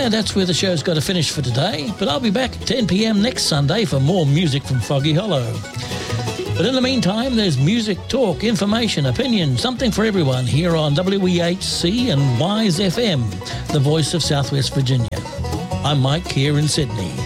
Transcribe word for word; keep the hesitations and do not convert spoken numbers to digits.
And that's where the show's got to finish for today. But I'll be back at ten p.m. next Sunday for more music from Foggy Hollow. But in the meantime, there's music, talk, information, opinion, something for everyone here on W E H C and Wise F M, the voice of Southwest Virginia. I'm Mike here in Sydney.